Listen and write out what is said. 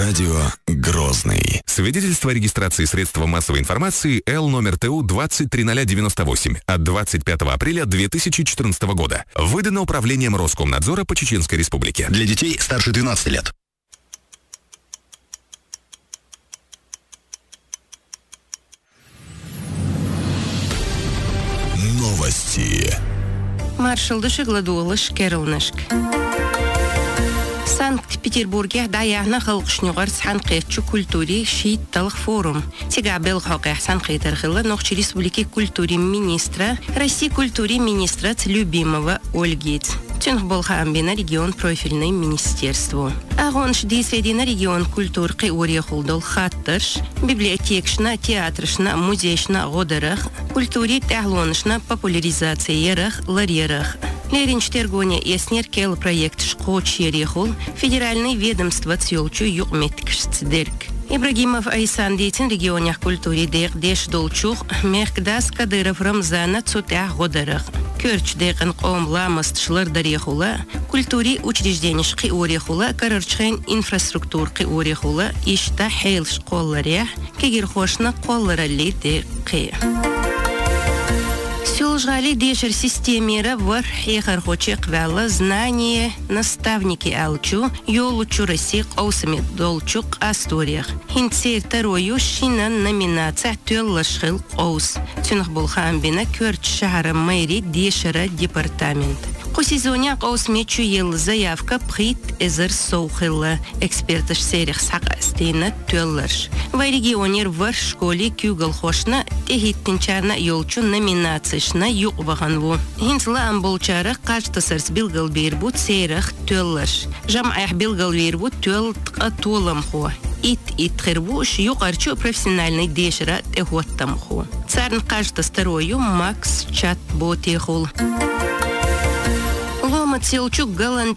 Радио Грозный. Свидетельство о регистрации средства массовой информации Л номер ТУ 203098 от 25 апреля 2014 года. Выдано Управлением Роскомнадзора по Чеченской Республике. Для детей старше 12 лет. Новости. Маршал Душегладуолыш Керунашк. В Санкт-Петербурге даяхна халқшнюғар санқетчу культури шиитталық форум. Тега белхоқя санқетархила нохчи республики культури министра, России культури министра Любимова Ольгиц. Тюнх болхамбина регион профильный министерству. Агонш дисредина регион культур қиурияхулдол хаттырш, библиотекшна, театршна, музейшна ғодарах, культури тәғлонышна популяризациярах, ларьярах. Леринчтергоне эснер кел проект шкоч ерехул, федеральный ведомство цьолчу юqmetkшцдерк. Ибрагимов Айсан дейтин регионях культури дейq деш долчух, мехкдас Кадыров Рамзана цутях ғодарах. Көрч дейqin қом ламастшлар дарехула, культури учреждениш қиорехула, карарчхен инфраструктур қиорехула, ишта хейл школларях, кегерхошна қолларали дейqи. Сюлжгали дешер системера вар хехархочек вялла знание наставники алчу, йолучу России қаусами долчук асториях. Хинцер тарою шинан номинация тюллашхил қаус. Тюнх булхамбина көрч шахара мэри дешера департамент. По сезоне қаусмечу ел заявка прит эзер соухилла. Экспертыш серих сақастейна тюлларш. В регионер вар школе кюгал хошна техиттинчарна йолчу номинацияшна юqвағанву. Хинсла амболчара қаштасарс билгал бербут серих тюлларш. Жамайх билгал бербут тюл тқа толамху. Ит хервуш юqарчу профессиональный дешера техуаттамху. Царн қаштастарою Макс Чат ботехул. Лома целчук галанч